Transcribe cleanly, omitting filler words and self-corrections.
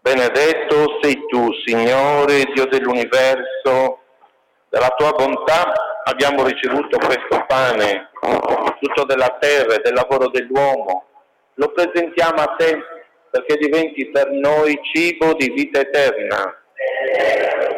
Benedetto sei tu, Signore, Dio dell'universo. Dalla tua bontà abbiamo ricevuto questo pane, frutto della terra e del lavoro dell'uomo. Lo presentiamo a te perché diventi per noi cibo di vita eterna.